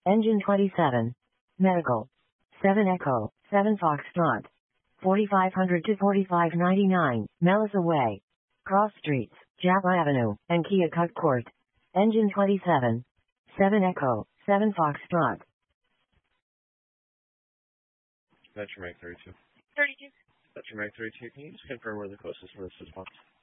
Engine 27. Medical. 7 Echo, 7 Foxtrot. 4500 to 4599, Melissa Way. Cross Streets, Java Avenue, and Keokuk Court. Engine 27. 7 Echo, 7 Foxtrot. Metro Mag 32. 32. Metro Mag 32, can you just confirm where the closest for this response?